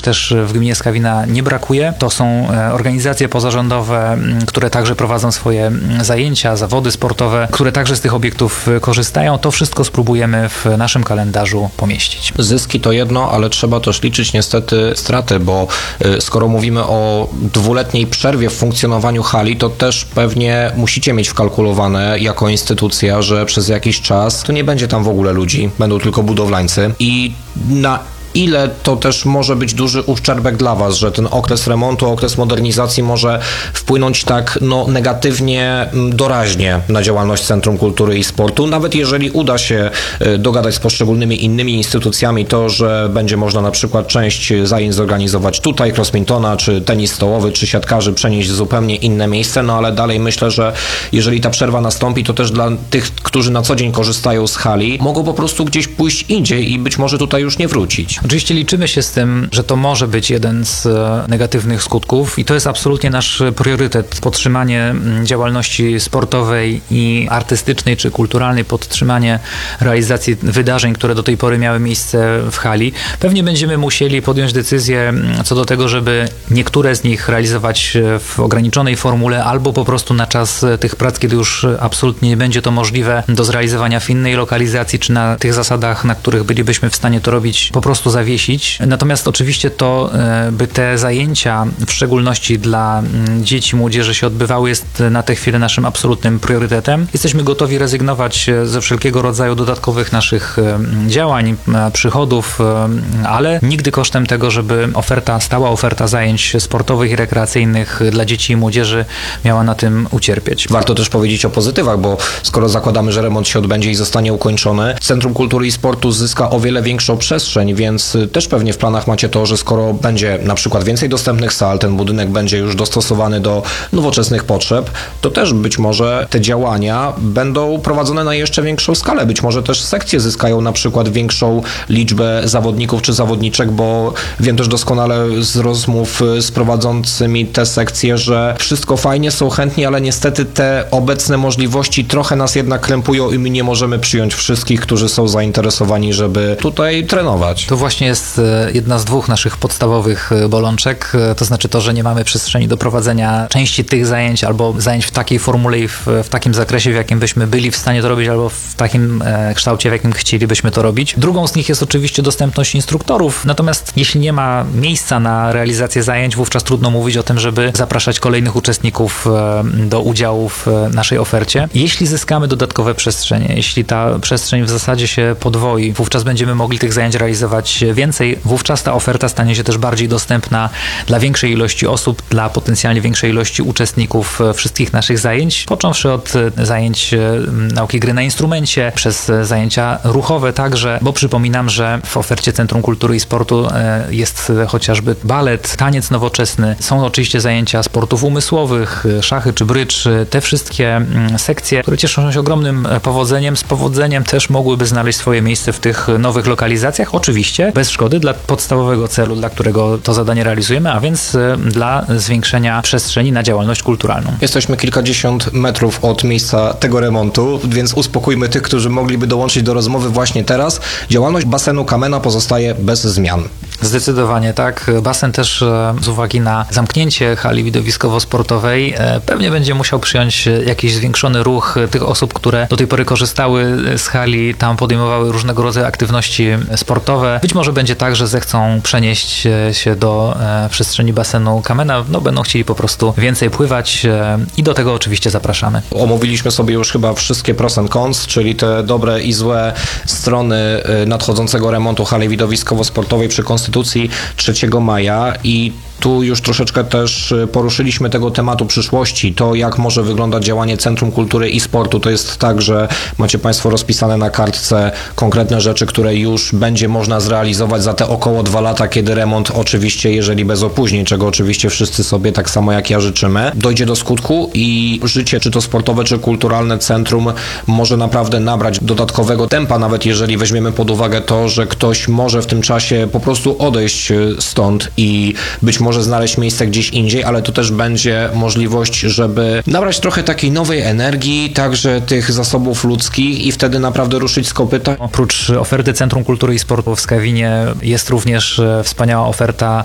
też w gminie Skawina nie brakuje. To są organizacje pozarządowe, które także prowadzą swoje zajęcia, zawody sportowe, które także z tych obiektów korzystają. To wszystko spróbujemy w naszym kalendarzu pomieścić. Zyski to jedno, ale trzeba też liczyć niestety straty, bo skoro mówimy o 2-letniej przerwie w funkcjonowaniu hali, to też pewnie musicie mieć wkalkulowane jako instytucja, że przez jakiś czas to nie będzie tam w ogóle ludzi, będą tylko budowlańcy i na ile to też może być duży uszczerbek dla Was, że ten okres remontu, okres modernizacji może wpłynąć tak negatywnie, doraźnie na działalność Centrum Kultury i Sportu, nawet jeżeli uda się dogadać z poszczególnymi innymi instytucjami to, że będzie można na przykład część zajęć zorganizować tutaj, crossmintona, czy tenis stołowy, czy siatkarzy przenieść w zupełnie inne miejsce, no ale dalej myślę, że jeżeli ta przerwa nastąpi, to też dla tych, którzy na co dzień korzystają z hali, mogą po prostu gdzieś pójść indziej i być może tutaj już nie wrócić. Oczywiście liczymy się z tym, że to może być jeden z negatywnych skutków i to jest absolutnie nasz priorytet. Podtrzymanie działalności sportowej i artystycznej czy kulturalnej, podtrzymanie realizacji wydarzeń, które do tej pory miały miejsce w hali. Pewnie będziemy musieli podjąć decyzję co do tego, żeby niektóre z nich realizować w ograniczonej formule albo po prostu na czas tych prac, kiedy już absolutnie nie będzie to możliwe do zrealizowania w innej lokalizacji czy na tych zasadach, na których bylibyśmy w stanie to robić, po prostu zawiesić. Natomiast oczywiście to, by te zajęcia, w szczególności dla dzieci, młodzieży się odbywały, jest na tę chwilę naszym absolutnym priorytetem. Jesteśmy gotowi rezygnować ze wszelkiego rodzaju dodatkowych naszych działań, przychodów, ale nigdy kosztem tego, żeby stała oferta zajęć sportowych i rekreacyjnych dla dzieci i młodzieży miała na tym ucierpieć. Warto też powiedzieć o pozytywach, bo skoro zakładamy, że remont się odbędzie i zostanie ukończony, Centrum Kultury i Sportu zyska o wiele większą przestrzeń, więc też pewnie w planach macie to, że skoro będzie na przykład więcej dostępnych sal, ten budynek będzie już dostosowany do nowoczesnych potrzeb, to też być może te działania będą prowadzone na jeszcze większą skalę. Być może też sekcje zyskają na przykład większą liczbę zawodników czy zawodniczek, bo wiem też doskonale z rozmów z prowadzącymi te sekcje, że wszystko fajnie, są chętni, ale niestety te obecne możliwości trochę nas jednak krępują i my nie możemy przyjąć wszystkich, którzy są zainteresowani, żeby tutaj trenować. To właśnie jest jedna z dwóch naszych podstawowych bolączek, to znaczy to, że nie mamy przestrzeni do prowadzenia części tych zajęć albo zajęć w takiej formule i w takim zakresie, w jakim byśmy byli w stanie to robić, albo w takim kształcie, w jakim chcielibyśmy to robić. Drugą z nich jest oczywiście dostępność instruktorów, natomiast jeśli nie ma miejsca na realizację zajęć, wówczas trudno mówić o tym, żeby zapraszać kolejnych uczestników do udziału w naszej ofercie. Jeśli zyskamy dodatkowe przestrzenie, jeśli ta przestrzeń w zasadzie się podwoi, wówczas będziemy mogli tych zajęć realizować więcej, wówczas ta oferta stanie się też bardziej dostępna dla większej ilości osób, dla potencjalnie większej ilości uczestników wszystkich naszych zajęć, począwszy od zajęć nauki gry na instrumencie, przez zajęcia ruchowe także, bo przypominam, że w ofercie Centrum Kultury i Sportu jest chociażby balet, taniec nowoczesny, są oczywiście zajęcia sportów umysłowych, szachy czy brydż, te wszystkie sekcje, które cieszą się ogromnym powodzeniem, z powodzeniem też mogłyby znaleźć swoje miejsce w tych nowych lokalizacjach, oczywiście bez szkody dla podstawowego celu, dla którego to zadanie realizujemy, a więc dla zwiększenia przestrzeni na działalność kulturalną. Jesteśmy kilkadziesiąt metrów od miejsca tego remontu, więc uspokójmy tych, którzy mogliby dołączyć do rozmowy właśnie teraz. Działalność basenu Kamena pozostaje bez zmian. Zdecydowanie tak. Basen też z uwagi na zamknięcie hali widowiskowo-sportowej pewnie będzie musiał przyjąć jakiś zwiększony ruch tych osób, które do tej pory korzystały z hali, tam podejmowały różnego rodzaju aktywności sportowe. Być może będzie tak, że zechcą przenieść się do przestrzeni basenu Kamena, będą chcieli po prostu więcej pływać i do tego oczywiście zapraszamy. Omówiliśmy sobie już chyba wszystkie pros and cons, czyli te dobre i złe strony nadchodzącego remontu hali widowiskowo-sportowej przy Konstytucji 3 maja i tu już troszeczkę też poruszyliśmy tego tematu przyszłości, to jak może wyglądać działanie Centrum Kultury i Sportu. To jest tak, że macie Państwo rozpisane na kartce konkretne rzeczy, które już będzie można zrealizować za te około 2 lata, kiedy remont oczywiście, jeżeli bez opóźnień, czego oczywiście wszyscy sobie tak samo jak ja życzymy, dojdzie do skutku i życie, czy to sportowe, czy kulturalne centrum może naprawdę nabrać dodatkowego tempa, nawet jeżeli weźmiemy pod uwagę to, że ktoś może w tym czasie po prostu odejść stąd i być może znaleźć miejsce gdzieś indziej, ale to też będzie możliwość, żeby nabrać trochę takiej nowej energii, także tych zasobów ludzkich i wtedy naprawdę ruszyć z kopyta. Oprócz oferty Centrum Kultury i Sportu w Skawinie jest również wspaniała oferta